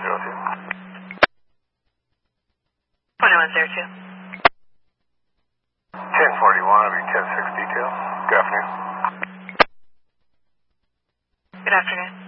2102. 1041, it'll be 10-6 detail. Good afternoon. Good afternoon.